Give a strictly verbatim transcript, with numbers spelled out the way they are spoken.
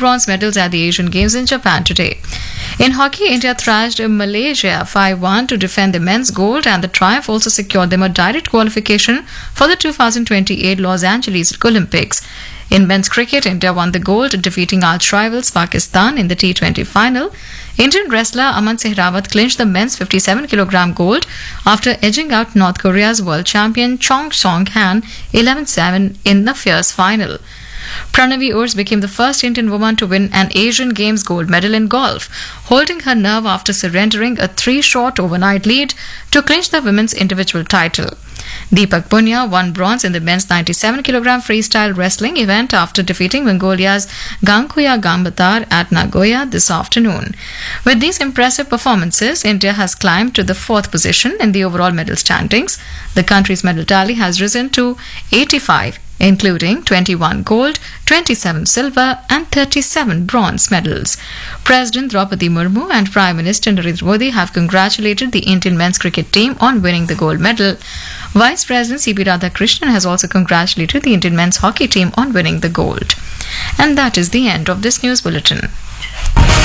bronze medals at the Asian Games in Japan today. In hockey, India thrashed Malaysia five one to defend the men's gold, and the triumph also secured them a direct qualification for the two thousand twenty-eight Los Angeles Olympics. In men's cricket, India won the gold, defeating arch rivals Pakistan in the T twenty final. Indian wrestler Aman Sehrawat clinched the men's fifty-seven kilogram gold after edging out North Korea's world champion Chong Song-han eleven seven in the fierce final. Pranavi Urs became the first Indian woman to win an Asian Games gold medal in golf, holding her nerve after surrendering a three-shot overnight lead to clinch the women's individual title. Deepak Punia won bronze in the men's ninety-seven kilogram freestyle wrestling event after defeating Mongolia's Gangkuya Gambatar at Nagoya this afternoon. With these impressive performances, India has climbed to the fourth position in the overall medal standings. The country's medal tally has risen to eighty-five, including twenty-one gold, twenty-seven silver and thirty-seven bronze medals. President Draupadi Murmu and Prime Minister Narendra Modi have congratulated the Indian men's cricket team on winning the gold medal. Vice President C P Radhakrishnan has also congratulated the Indian men's hockey team on winning the gold. And that is the end of this news bulletin.